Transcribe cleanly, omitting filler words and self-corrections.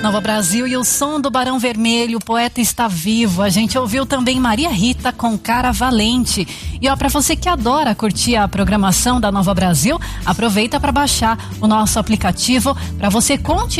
Nova Brasil e o som do Barão Vermelho, o poeta está vivo. A gente ouviu também Maria Rita com Cara Valente. E ó, para você que adora curtir a programação da Nova Brasil, aproveita para baixar o nosso aplicativo para você continuar